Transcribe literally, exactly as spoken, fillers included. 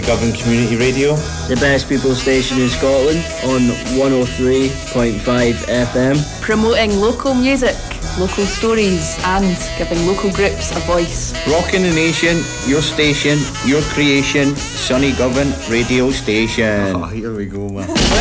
Govan Community Radio, the best people station in Scotland on one oh three point five F M. Promoting local music, local stories and giving local groups a voice. Rocking the nation, your station, your creation, Sunny Govan Radio Station. Oh, here we go, man.